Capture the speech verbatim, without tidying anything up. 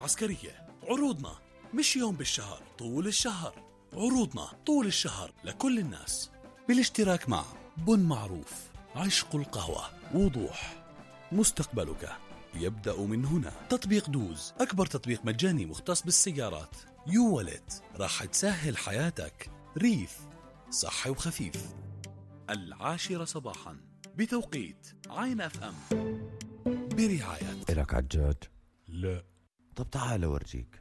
عسكرية. عروضنا مش يوم بالشهر، طول الشهر. عروضنا طول الشهر لكل الناس، بالاشتراك مع بن معروف، عشق القهوة، وضوح. مستقبلك يبدأ من هنا. تطبيق دوز، أكبر تطبيق مجاني مختص بالسيارات. يو ولت، راح تسهل حياتك. ريف، صحي وخفيف. العاشرة صباحا بتوقيت عين اف ام، برعاية. إلك عجاج؟ لا. طب تعال أورجيك.